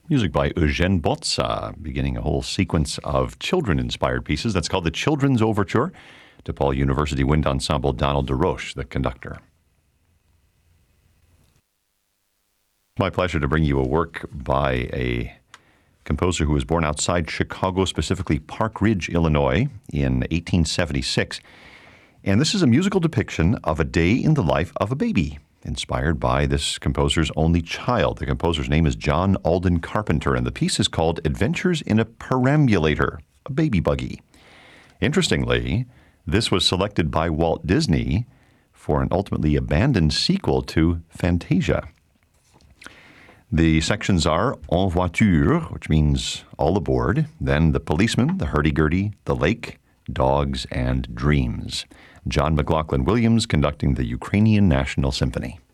Music by Eugène Botza, beginning a whole sequence of children-inspired pieces. That's called the Children's Overture. DePaul University Wind Ensemble, Donald DeRoche, the conductor. My pleasure to bring you a work by a composer who was born outside Chicago, specifically Park Ridge, Illinois, in 1876. And this is a musical depiction of a day in the life of a baby, inspired by this composer's only child. The composer's name is John Alden Carpenter, and the piece is called Adventures in a Perambulator, a baby buggy. Interestingly, this was selected by Walt Disney for an ultimately abandoned sequel to Fantasia. The sections are En voiture, which means all aboard, then The Policeman, The Hurdy-Gurdy, The Lake, Dogs, and Dreams. John McLaughlin Williams conducting the Ukrainian National Symphony.